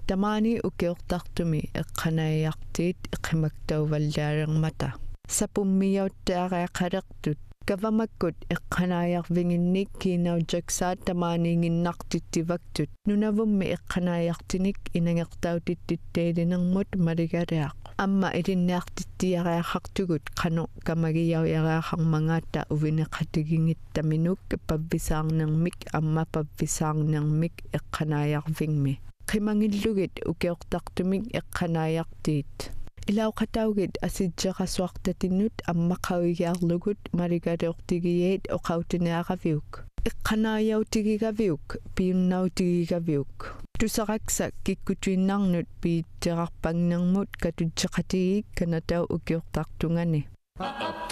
Tamani ukiortartumi eqqanayartiit iqimaktauvallaarermata. Sapummiauttaariaqalertut kavamakkut eqqanayarvinginnik kiinaujjaksaat tamaaniinginnartittivaktut nunavummi eqqanayartinik inangertautittitteilinermut maligariaq. Amma ilinnaartittiariaqartugut qanu kamagiyauyariaqarmangaatta uvineqatigingittaminuk pavvisaarnermik amma pavvisaarnermik eqqanayarvingmi. Qimangillugit ukiortartumik eqqanayartiit. Ilauqataugit asitjeqasuartatinnut ammaqawigiarlugut maligaleortigiit oqautiniaqaviuk. Eqqanaayautigigaviuk piunnautigigaviuk. Tusaqaksa kikkutuinnarnut piitserarpangnermut katutjeqatigik kanatau ukiortartungani.